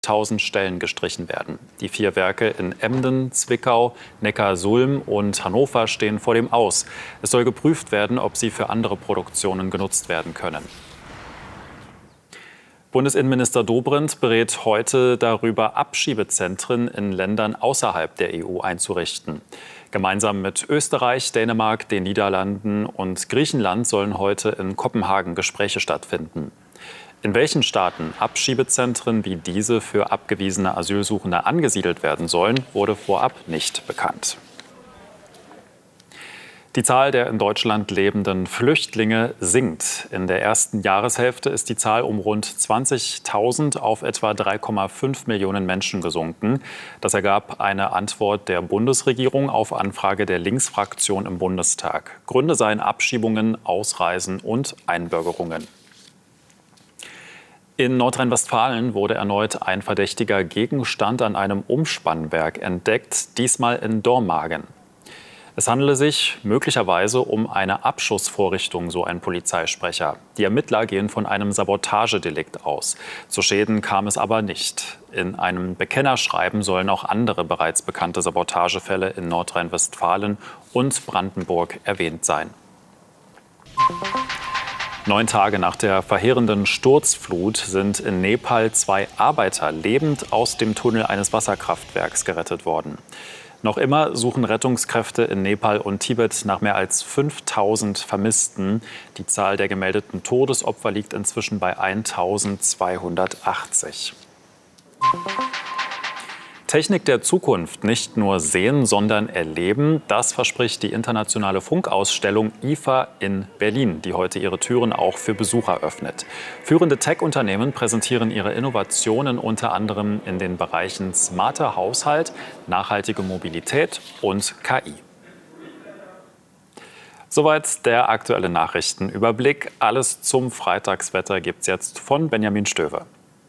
1000 Stellen gestrichen werden. Die 4 Werke in Emden, Zwickau, Neckarsulm und Hannover stehen vor dem Aus. Es soll geprüft werden, ob sie für andere Produktionen genutzt werden können. Bundesinnenminister Dobrindt berät heute darüber, Abschiebezentren in Ländern außerhalb der EU einzurichten. Gemeinsam mit Österreich, Dänemark, den Niederlanden und Griechenland sollen heute in Kopenhagen Gespräche stattfinden. In welchen Staaten Abschiebezentren wie diese für abgewiesene Asylsuchende angesiedelt werden sollen, wurde vorab nicht bekannt. Die Zahl der in Deutschland lebenden Flüchtlinge sinkt. In der ersten Jahreshälfte ist die Zahl um rund 20.000 auf etwa 3,5 Millionen Menschen gesunken. Das ergab eine Antwort der Bundesregierung auf Anfrage der Linksfraktion im Bundestag. Gründe seien Abschiebungen, Ausreisen und Einbürgerungen. In Nordrhein-Westfalen wurde erneut ein verdächtiger Gegenstand an einem Umspannwerk entdeckt, diesmal in Dormagen. Es handele sich möglicherweise um eine Abschussvorrichtung, so ein Polizeisprecher. Die Ermittler gehen von einem Sabotagedelikt aus. Zu Schäden kam es aber nicht. In einem Bekennerschreiben sollen auch andere bereits bekannte Sabotagefälle in Nordrhein-Westfalen und Brandenburg erwähnt sein. 9 Tage nach der verheerenden Sturzflut sind in Nepal 2 Arbeiter lebend aus dem Tunnel eines Wasserkraftwerks gerettet worden. Noch immer suchen Rettungskräfte in Nepal und Tibet nach mehr als 5000 Vermissten. Die Zahl der gemeldeten Todesopfer liegt inzwischen bei 1280. Technik der Zukunft nicht nur sehen, sondern erleben. Das verspricht die internationale Funkausstellung IFA in Berlin, die heute ihre Türen auch für Besucher öffnet. Führende Tech-Unternehmen präsentieren ihre Innovationen unter anderem in den Bereichen smarter Haushalt, nachhaltige Mobilität und KI. Soweit der aktuelle Nachrichtenüberblick. Alles zum Freitagswetter gibt's jetzt von Benjamin Stöwe.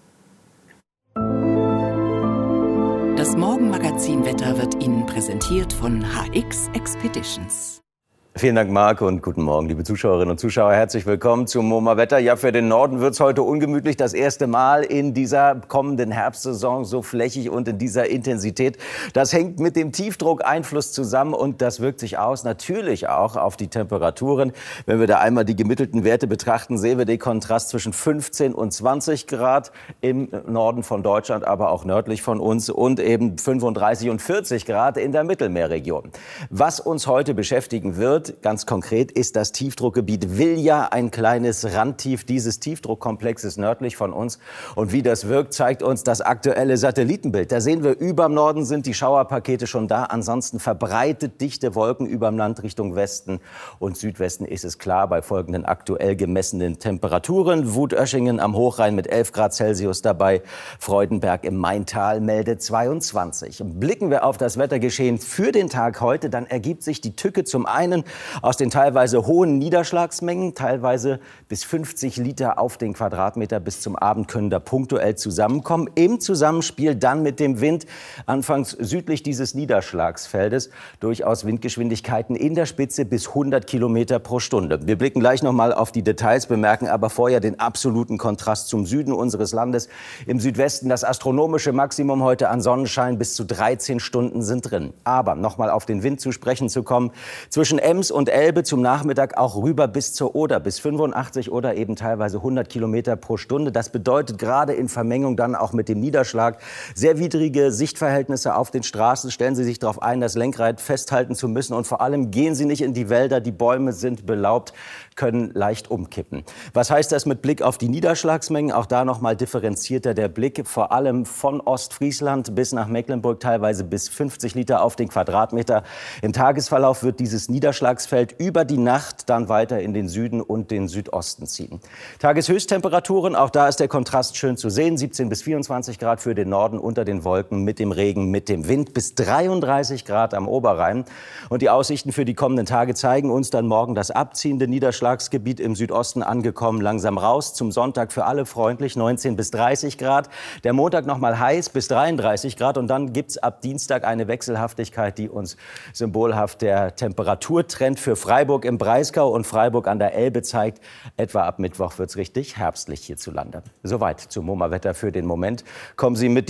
Das Morgenmagazin-Wetter wird Ihnen präsentiert von HX Expeditions. Vielen Dank, Marc, und guten Morgen, liebe Zuschauerinnen und Zuschauer. Herzlich willkommen zum MoMA-Wetter. Ja, für den Norden wird es heute ungemütlich. Das erste Mal in dieser kommenden Herbstsaison so flächig und in dieser Intensität. Das hängt mit dem Tiefdruckeinfluss zusammen und das wirkt sich aus natürlich auch auf die Temperaturen. Wenn wir da einmal die gemittelten Werte betrachten, sehen wir den Kontrast zwischen 15 und 20 Grad im Norden von Deutschland, aber auch nördlich von uns und eben 35 und 40 Grad in der Mittelmeerregion. Was uns heute beschäftigen wird, ganz konkret, ist das Tiefdruckgebiet Vilja, ein kleines Randtief dieses Tiefdruckkomplexes nördlich von uns. Und wie das wirkt, zeigt uns das aktuelle Satellitenbild. Da sehen wir, überm Norden sind die Schauerpakete schon da. Ansonsten verbreitet dichte Wolken überm Land Richtung Westen und Südwesten ist es klar bei folgenden aktuell gemessenen Temperaturen. Wutöschingen am Hochrhein mit 11 Grad Celsius dabei. Freudenberg im Maintal meldet 22. Blicken wir auf das Wettergeschehen für den Tag heute, dann ergibt sich die Tücke zum einen aus den teilweise hohen Niederschlagsmengen, teilweise bis 50 Liter auf den Quadratmeter bis zum Abend können da punktuell zusammenkommen. Im Zusammenspiel dann mit dem Wind, anfangs südlich dieses Niederschlagsfeldes, durchaus Windgeschwindigkeiten in der Spitze bis 100 Kilometer pro Stunde. Wir blicken gleich noch mal auf die Details, bemerken aber vorher den absoluten Kontrast zum Süden unseres Landes. Im Südwesten das astronomische Maximum heute an Sonnenschein, bis zu 13 Stunden sind drin. Aber noch mal auf den Wind zu sprechen zu kommen, zwischen Ems und Elbe zum Nachmittag auch rüber bis zur Oder, bis 85 oder eben teilweise 100 Kilometer pro Stunde. Das bedeutet gerade in Vermengung dann auch mit dem Niederschlag sehr widrige Sichtverhältnisse auf den Straßen. Stellen Sie sich darauf ein, das Lenkrad festhalten zu müssen und vor allem gehen Sie nicht in die Wälder. Die Bäume sind belaubt, können leicht umkippen. Was heißt das mit Blick auf die Niederschlagsmengen? Auch da noch mal differenzierter der Blick, vor allem von Ostfriesland bis nach Mecklenburg, teilweise bis 50 Liter auf den Quadratmeter. Im Tagesverlauf wird dieses Niederschlagsfeld über die Nacht dann weiter in den Süden und den Südosten ziehen. Tageshöchsttemperaturen, auch da ist der Kontrast schön zu sehen. 17 bis 24 Grad für den Norden unter den Wolken mit dem Regen, mit dem Wind, bis 33 Grad am Oberrhein. Und die Aussichten für die kommenden Tage zeigen uns dann morgen das abziehende Niederschlagsgebiet im Südosten angekommen, langsam raus. Zum Sonntag für alle freundlich 19 bis 30 Grad. Der Montag noch mal heiß bis 33 Grad. Und dann gibt's ab Dienstag eine Wechselhaftigkeit, die uns symbolhaft der Temperaturtrend für Freiburg im Breisgau und Freiburg an der Elbe zeigt. Etwa ab Mittwoch wird's richtig herbstlich hierzulande. Soweit zum MoMA-Wetter für den Moment. Kommen Sie mit